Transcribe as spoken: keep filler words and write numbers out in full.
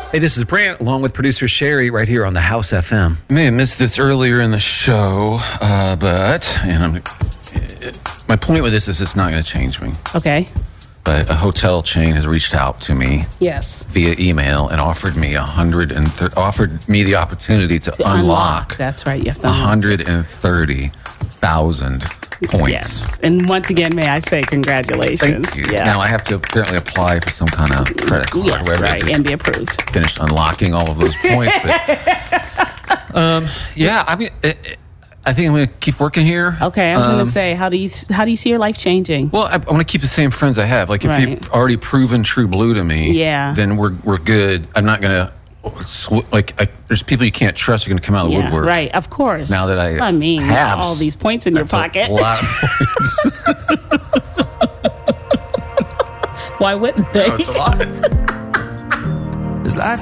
Hey, this is Brant, along with producer Sherry, right here on the House F M. I may have missed this earlier in the show, uh, but and I'm, it, my point with this is it's not going to change me. Okay. But a hotel chain has reached out to me Yes. via email and offered me a hundred and thir- offered me the opportunity to, To unlock, unlock. That's right. You have to one unlock. hundred and thirty thousand points. Yes. And once again, may I say congratulations. Thank you. Yeah. Now I have to apparently apply for some kind of credit card. yes, where I right. just And be approved. finished unlocking all of those points. But um, yeah, I mean, it, it, I think I'm going to keep working here. Okay. I was Um, going to say, how do you how do you see your life changing? Well, I, I want to keep the same friends I have. Like, if Right. you've already proven true blue to me, Yeah. then we're we're good. I'm not gonna sw- like. I, there's people you can't trust are gonna come out of the Yeah. woodwork. Right. Of course. Now that I I mean, have all these points in your That's a pocket. lot of points. Why wouldn't they? That's a lot. Is life